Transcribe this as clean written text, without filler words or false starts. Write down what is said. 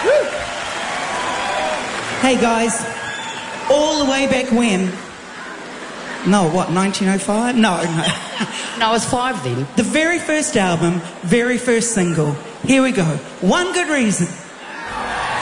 Hey guys, all the way back when? No, what, 1905? No. No, I was 5 then. The very first album, very first single. Here we go. One Good Reason.